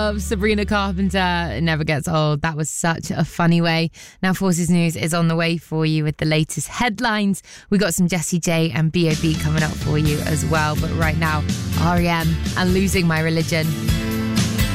love Sabrina Carpenter. It never gets old. That was such a funny way. Now Forces News is on the way for you with the latest headlines. We got some Jessie J and B.O.B coming up for you as well. But right now, R.E.M. and Losing My Religion.